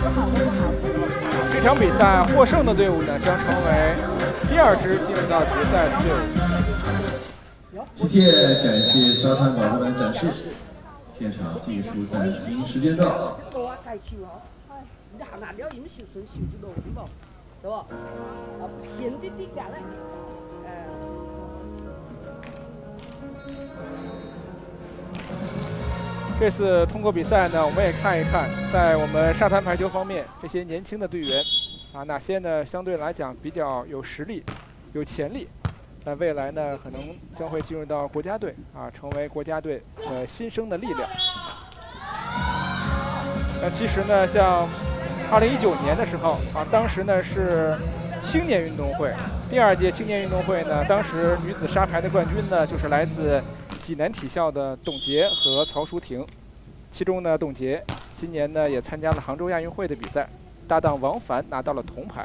这场比赛获胜的队伍呢，将成为第2支进入到决赛的队伍。 谢谢，感谢沙滩保护员展示。现场计时暂停，时间到。 这次通过比赛呢，我们也看一看，在我们沙滩排球方面，这些年轻的队员啊，哪些呢相对来讲比较有实力、有潜力，在未来呢可能将会进入到国家队啊，成为国家队的新生的力量。那其实呢，像2019年的时候啊，当时呢是青年运动会，第2届青年运动会呢，当时女子沙排的冠军呢就是来自济南体校的董洁和曹淑婷，其中呢，董洁今年呢也参加了杭州亚运会的比赛，搭档王凡拿到了铜牌。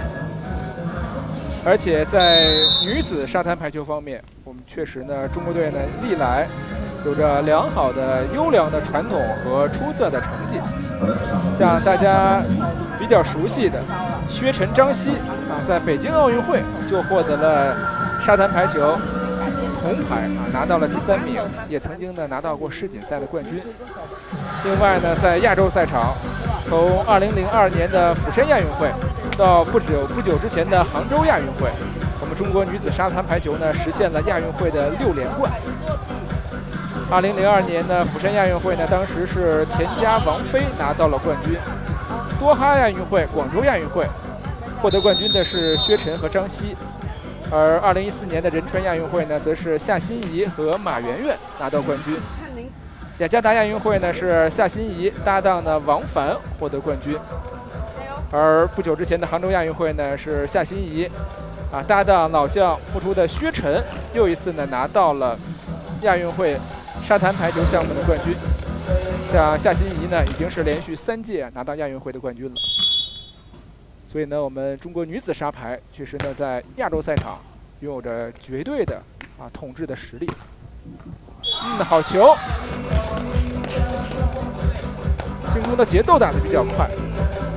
而且在女子沙滩排球方面，我们确实呢，中国队呢历来有着良好的、优良的传统和出色的成绩。像大家比较熟悉的薛晨、张曦啊，在北京奥运会就获得了沙滩排球铜牌啊，拿到了第3名，也曾经呢拿到过世锦赛的冠军。另外呢，在亚洲赛场，从2002年的釜山亚运会到不久之前的杭州亚运会，我们中国女子沙滩排球呢实现了亚运会的6连冠。2002年的釜山亚运会呢，当时是田家、王菲拿到了冠军。多哈亚运会、广州亚运会获得冠军的是薛晨和张曦。而2014年的仁川亚运会呢，则是夏欣怡和马圆圆拿到冠军。雅加达亚运会呢，是夏欣怡搭档的王凡获得冠军。而不久之前的杭州亚运会呢，是夏欣怡啊搭档老将复出的薛晨，又一次呢拿到了亚运会沙滩排球项目的冠军。像夏欣怡呢，已经是连续3届拿到亚运会的冠军了。所以呢，我们中国女子沙排确实呢，在亚洲赛场拥有着绝对的统治的实力。好球！进攻的节奏打得比较快。